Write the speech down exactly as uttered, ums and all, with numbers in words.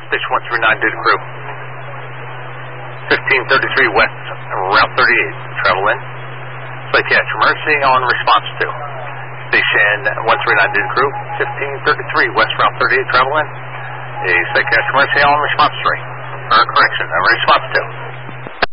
station one three nine, due to crew. fifteen thirty-three West, Route thirty-eight, travel in. Safety Catch Emergency on response to. Station one three nine, due to crew. fifteen thirty-three West, Route thirty-eight, travel in. A Safety Catch Emergency on response three. Or correction, response to.